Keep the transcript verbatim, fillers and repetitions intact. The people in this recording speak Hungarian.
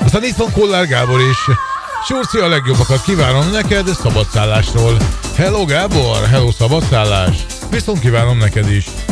Aztán itt van Kollár Gábor is. Surci, a legjobbakat kívánom neked szabadszállásról. Hello Gábor, hello szabadszállás. Viszont kívánom neked is.